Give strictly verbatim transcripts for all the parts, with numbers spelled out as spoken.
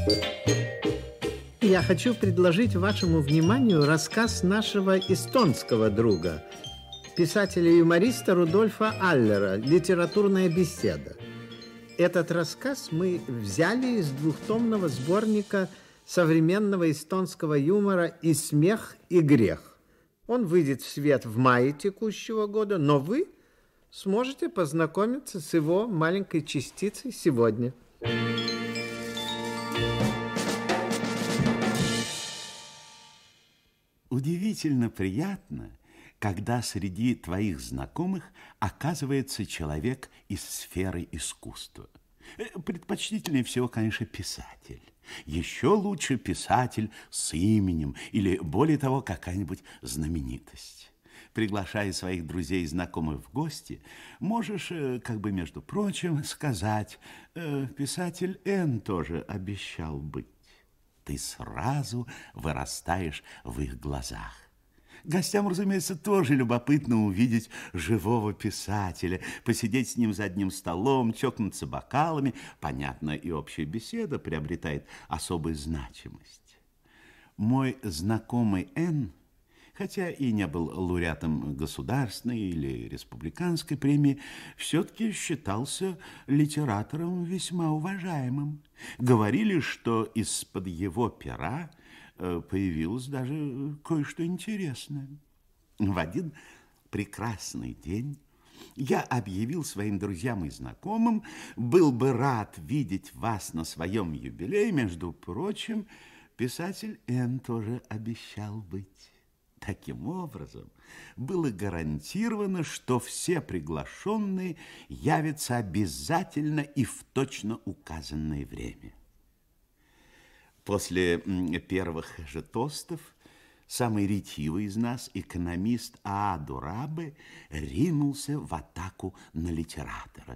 Я хочу предложить вашему вниманию рассказ нашего эстонского друга, писателя-юмориста Рудольфа Аллера «Литературная беседа». Этот рассказ мы взяли из двухтомного сборника современного эстонского юмора «И смех, и грех». Он выйдет в свет в мае текущего года, но вы сможете познакомиться с его маленькой частицей сегодня. Удивительно приятно, когда среди твоих знакомых оказывается человек из сферы искусства. Предпочтительнее всего, конечно, писатель. Еще лучше писатель с именем или, более того, какая-нибудь знаменитость. Приглашая своих друзей и знакомых в гости, можешь, как бы между прочим, сказать: писатель Н тоже обещал быть. Ты сразу вырастаешь в их глазах. Гостям, разумеется, тоже любопытно увидеть живого писателя, посидеть с ним за одним столом, чокнуться бокалами. Понятно, и общая беседа приобретает особую значимость. Мой знакомый Н, хотя и не был лауреатом государственной или республиканской премии, все-таки считался литератором весьма уважаемым. Говорили, что из-под его пера появилось даже кое-что интересное. В один прекрасный день я объявил своим друзьям и знакомым: был бы рад видеть вас на своем юбилее. Между прочим, писатель Н тоже обещал быть. Таким образом, было гарантировано, что все приглашенные явятся обязательно и в точно указанное время. После первых же тостов самый ретивый из нас, экономист Ааду Рабе, ринулся в атаку на литератора.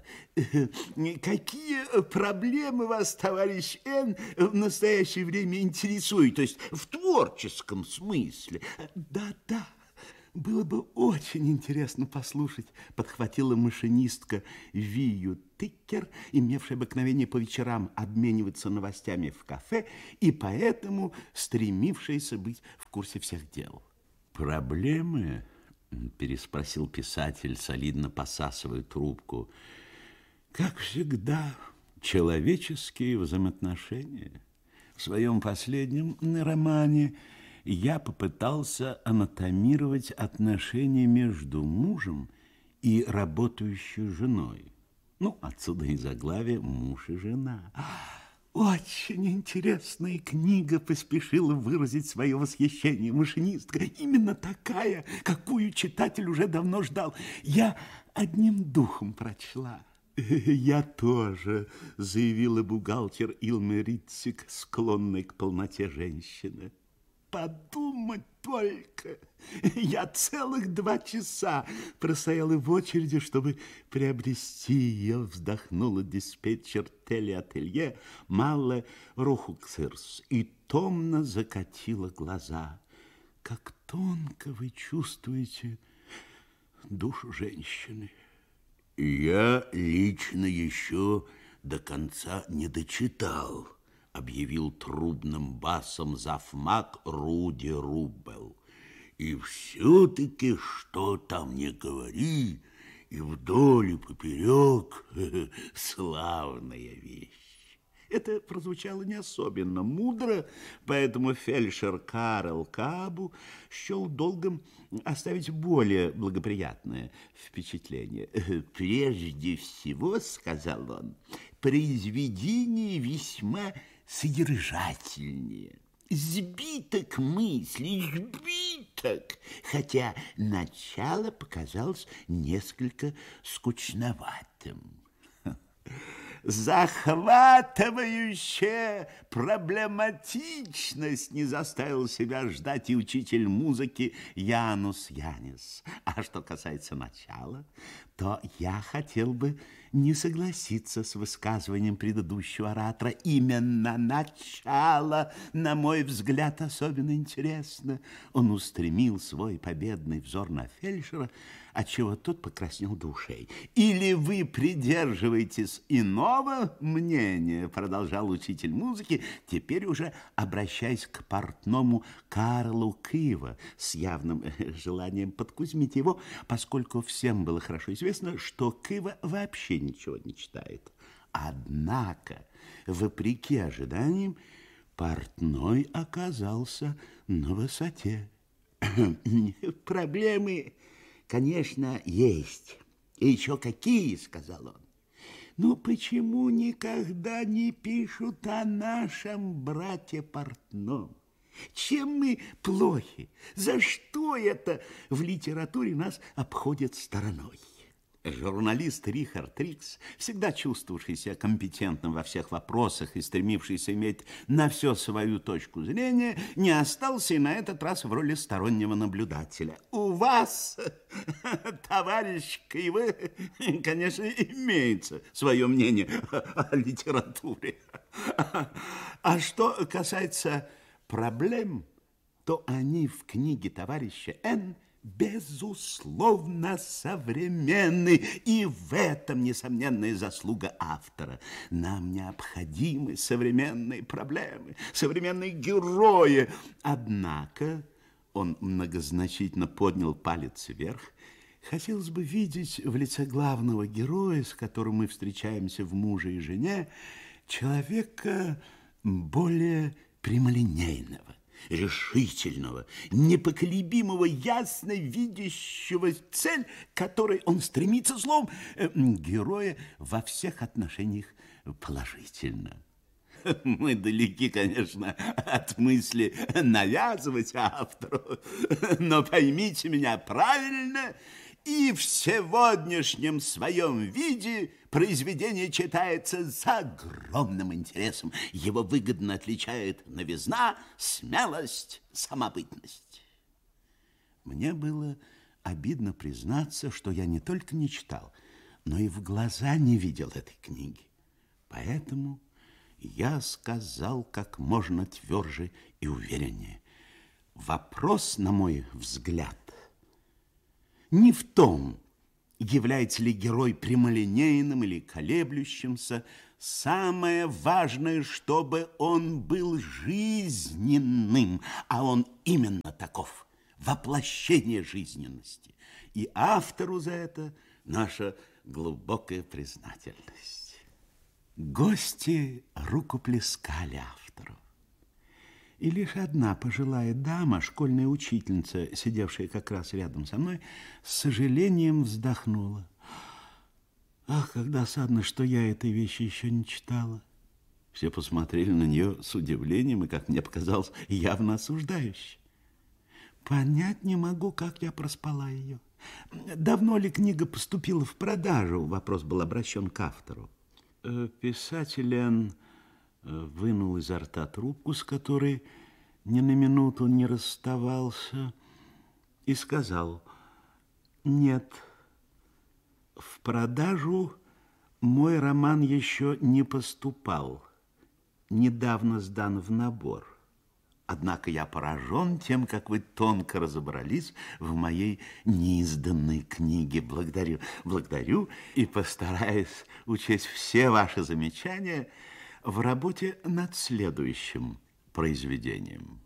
Какие проблемы вас, товарищ Н, в настоящее время интересуют, то есть в творческом смысле? Да-да, было бы очень интересно послушать, подхватила машинистка Вию Тиккер, имевшая обыкновение по вечерам обмениваться новостями в кафе и поэтому стремившаяся быть в курсе всех дел. Проблемы? Переспросил писатель, солидно посасывая трубку. Как всегда, человеческие взаимоотношения. В своем последнем романе я попытался анатомировать отношения между мужем и работающей женой. Ну, отсюда и заглавие «Муж и жена». Очень интересная книга, поспешила выразить свое восхищение машинистка. Именно такая, какую читатель уже давно ждал. Я одним духом прочла. Я тоже, заявила бухгалтер Илме Рицик, склонной к полноте женщины. Подумать только, я целых два часа простояла в очереди, чтобы приобрести ее, вздохнула диспетчер телеателье Малле Рухуксерс и томно закатила глаза. Как тонко вы чувствуете душу женщины. Я лично еще до конца не дочитал, объявил трубным басом завмак Руди Руббел. И все-таки, что там не говори, и вдоль, и поперек, славная вещь. Это прозвучало не особенно мудро, поэтому фельдшер Карл Кабу счел долгом оставить более благоприятное впечатление. «Прежде всего, — сказал он, — произведение весьма содержательнее. Сбиток мыслей, сбиток, хотя начало показалось несколько скучноватым. Захватывающая проблематичность не заставил себя ждать и учитель музыки Янус Янис. А что касается начала, то я хотел бы не согласиться с высказыванием предыдущего оратора. Именно начало, на мой взгляд, особенно интересно. Он устремил свой победный взор на фельдшера, отчего тот покраснел до ушей. «Или вы придерживаетесь иного мнения?» продолжал учитель музыки, теперь уже обращаясь к портному Карлу Кива с явным желанием подкузмить его, поскольку всем было хорошо известно, что Кива вообще ничего не читает. Однако, вопреки ожиданиям, портной оказался на высоте. «Проблемы, конечно, есть. И еще какие, — сказал он. Ну, почему никогда не пишут о нашем брате портном? Чем мы плохи? За что это в литературе нас обходят стороной?» Журналист Рихард Рикс, всегда чувствовавший себя компетентным во всех вопросах и стремившийся иметь на все свою точку зрения, не остался и на этот раз в роли стороннего наблюдателя. «У вас, товарищ Кива, конечно, имеется свое мнение о литературе. А что касается проблем, то они в книге товарища Н безусловно современны, и в этом несомненная заслуга автора. Нам необходимы современные проблемы, современные герои. Однако, он многозначительно поднял палец вверх, хотелось бы видеть в лице главного героя, с которым мы встречаемся в «Муже и жене», человека более прямолинейного, решительного, непоколебимого, ясно видящего цель, к которой он стремится, словом, героя во всех отношениях положительно. Мы далеки, конечно, от мысли навязывать автору, но поймите меня правильно, и в сегодняшнем своем виде произведение читается с огромным интересом. Его выгодно отличает новизна, смелость, самобытность. Мне было обидно признаться, что я не только не читал, но и в глаза не видел этой книги. Поэтому я сказал как можно тверже и увереннее. Вопрос, на мой взгляд, не в том, является ли герой прямолинейным или колеблющимся. Самое важное, чтобы он был жизненным, а он именно таков, воплощение жизненности. И автору за это наша глубокая признательность. Гости рукоплескали автору. И лишь одна пожилая дама, школьная учительница, сидевшая как раз рядом со мной, с сожалением вздохнула. Ах, как досадно, что я этой вещи еще не читала. Все посмотрели на нее с удивлением и, как мне показалось, явно осуждающе. Понять не могу, как я проспала ее. Давно ли книга поступила в продажу? Вопрос был обращен к автору. Писатель Н вынул изо рта трубку, с которой ни на минуту не расставался, и сказал: «Нет, в продажу мой роман еще не поступал, недавно сдан в набор. Однако я поражен тем, как вы тонко разобрались в моей неизданной книге. Благодарю, благодарю и постараюсь учесть все ваши замечания в работе над следующим произведением».